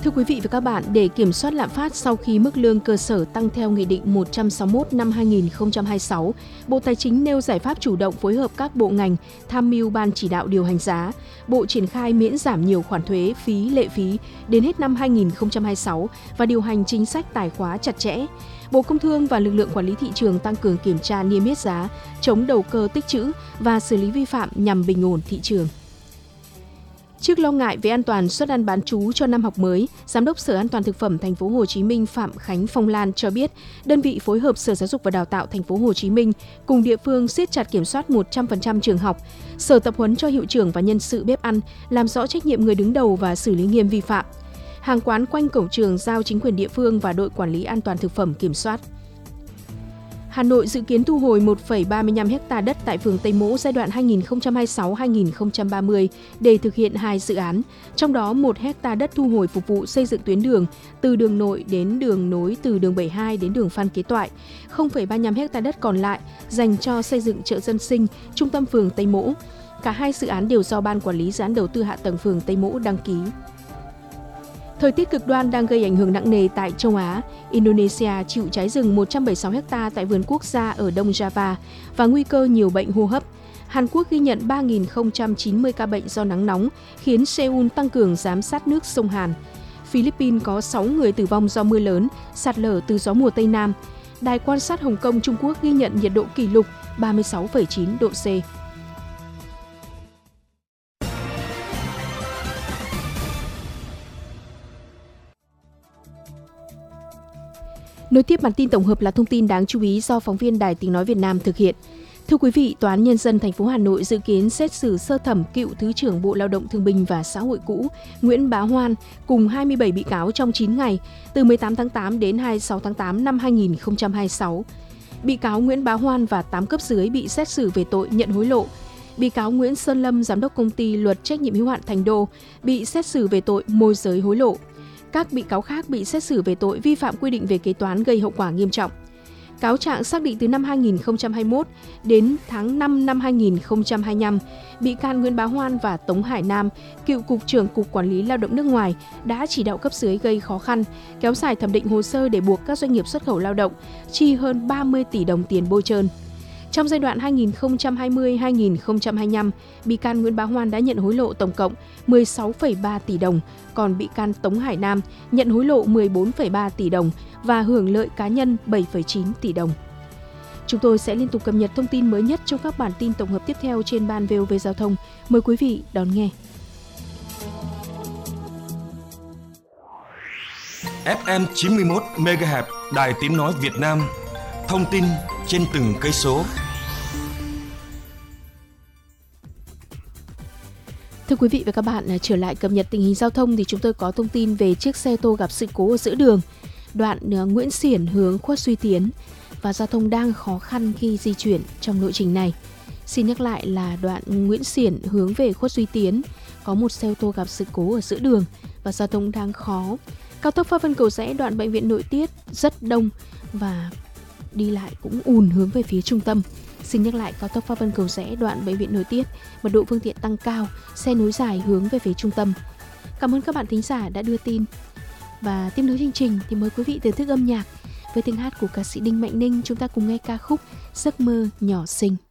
Thưa quý vị và các bạn, để kiểm soát lạm phát sau khi mức lương cơ sở tăng theo Nghị định 161 năm 2026, Bộ Tài chính nêu giải pháp chủ động phối hợp các bộ ngành, tham mưu Ban chỉ đạo điều hành giá. Bộ triển khai miễn giảm nhiều khoản thuế, phí, lệ phí đến hết năm 2026 và điều hành chính sách tài khóa chặt chẽ. Bộ Công Thương và lực lượng quản lý thị trường tăng cường kiểm tra niêm yết giá, chống đầu cơ tích trữ và xử lý vi phạm nhằm bình ổn thị trường. Trước lo ngại về an toàn suất ăn bán trú cho năm học mới, Giám đốc Sở An toàn thực phẩm Thành phố Hồ Chí Minh Phạm Khánh Phong Lan cho biết, đơn vị phối hợp Sở Giáo dục và Đào tạo Thành phố Hồ Chí Minh cùng địa phương siết chặt kiểm soát 100% trường học. Sở tập huấn cho hiệu trưởng và nhân sự bếp ăn, làm rõ trách nhiệm người đứng đầu và xử lý nghiêm vi phạm. Hàng quán quanh cổng trường giao chính quyền địa phương và đội quản lý an toàn thực phẩm kiểm soát. Hà Nội dự kiến thu hồi 1,35 ha đất tại phường Tây Mỗ giai đoạn 2026-2030 để thực hiện 2 dự án, trong đó 1 ha đất thu hồi phục vụ xây dựng tuyến đường từ đường nội đến đường nối từ đường 72 đến đường Phan Kế Toại, 0,35 ha đất còn lại dành cho xây dựng chợ dân sinh, trung tâm phường Tây Mỗ. Cả 2 dự án đều do Ban Quản lý Dự án Đầu tư Hạ tầng phường Tây Mỗ đăng ký. Thời tiết cực đoan đang gây ảnh hưởng nặng nề tại châu Á. Indonesia chịu cháy rừng 176 ha tại vườn quốc gia ở Đông Java và nguy cơ nhiều bệnh hô hấp. Hàn Quốc ghi nhận 3.090 ca bệnh do nắng nóng, khiến Seoul tăng cường giám sát nước sông Hàn. Philippines có 6 người tử vong do mưa lớn, sạt lở từ gió mùa Tây Nam. Đài quan sát Hồng Kông, Trung Quốc ghi nhận nhiệt độ kỷ lục 36,9 độ C. Nối tiếp bản tin tổng hợp là thông tin đáng chú ý do phóng viên Đài Tiếng nói Việt Nam thực hiện. Thưa quý vị, Tòa án Nhân dân thành phố Hà Nội dự kiến xét xử sơ thẩm cựu Thứ trưởng Bộ Lao động Thương binh và Xã hội cũ Nguyễn Bá Hoan cùng 27 bị cáo trong 9 ngày, từ 18 tháng 8 đến 26 tháng 8 năm 2026. Bị cáo Nguyễn Bá Hoan và 8 cấp dưới bị xét xử về tội nhận hối lộ. Bị cáo Nguyễn Sơn Lâm, Giám đốc Công ty Luật Trách nhiệm hữu hạn Thành Đô, bị xét xử về tội môi giới hối lộ. Các bị cáo khác bị xét xử về tội vi phạm quy định về kế toán gây hậu quả nghiêm trọng. Cáo trạng xác định từ năm 2021 đến tháng 5 năm 2025, bị can Nguyễn Bá Hoan và Tống Hải Nam, cựu Cục trưởng Cục Quản lý Lao động nước ngoài, đã chỉ đạo cấp dưới gây khó khăn, kéo dài thẩm định hồ sơ để buộc các doanh nghiệp xuất khẩu lao động chi hơn 30 tỷ đồng tiền bôi trơn. Trong giai đoạn 2020-2025, bị can Nguyễn Bá Hoan đã nhận hối lộ tổng cộng 16,3 tỷ đồng, còn bị can Tống Hải Nam nhận hối lộ 14,3 tỷ đồng và hưởng lợi cá nhân 7,9 tỷ đồng. Chúng tôi sẽ liên tục cập nhật thông tin mới nhất trong các bản tin tổng hợp tiếp theo trên Ban VOV Giao thông. Mời quý vị đón nghe. FM 91 MHz Đài Tiếng nói Việt Nam. Thông tin trên từng cây số. Thưa quý vị và các bạn, trở lại cập nhật tình hình giao thông thì chúng tôi có thông tin về chiếc xe ô tô gặp sự cố ở giữa đường, đoạn Nguyễn Xiển hướng Khuất Duy Tiến và giao thông đang khó khăn khi di chuyển trong lộ trình này. Xin nhắc lại là đoạn Nguyễn Xiển hướng về Khuất Duy Tiến có một xe ô tô gặp sự cố ở giữa đường và giao thông đang khó. Cao tốc Pháp Vân Cầu Giẽ đoạn Bệnh viện Nội tiết rất đông và đi lại cũng ùn hướng về phía trung tâm. Xin nhắc lại, cao tốc Pháp Vân Cầu Giẽ đoạn Bệnh viện Nội tiết, mật độ phương tiện tăng cao, xe nối dài hướng về phía trung tâm. Cảm ơn các bạn thính giả đã đưa tin. Và tiếp nối chương trình thì mời quý vị thưởng thức âm nhạc với tiếng hát của ca sĩ Đinh Mạnh Ninh. Chúng ta cùng nghe ca khúc Giấc mơ nhỏ xinh.